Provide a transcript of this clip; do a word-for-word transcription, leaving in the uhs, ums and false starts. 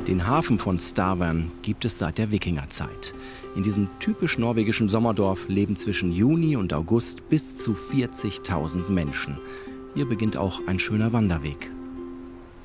Den Hafen von Stavern gibt es seit der Wikingerzeit. In diesem typisch norwegischen Sommerdorf leben zwischen Juni und August bis zu vierzigtausend Menschen. Hier beginnt auch ein schöner Wanderweg.